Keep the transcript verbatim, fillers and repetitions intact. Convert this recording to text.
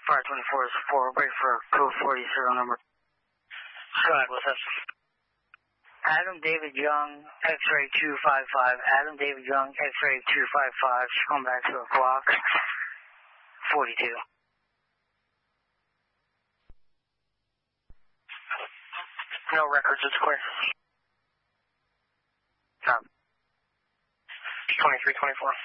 five twenty-four is four, wait for code forty serial number. Go ahead, what's up? Adam David Young, X-ray two five five. Adam David Young, X-ray two five five. Come back to a block forty-two. No records, it's clear. Um, twenty-three twenty-four.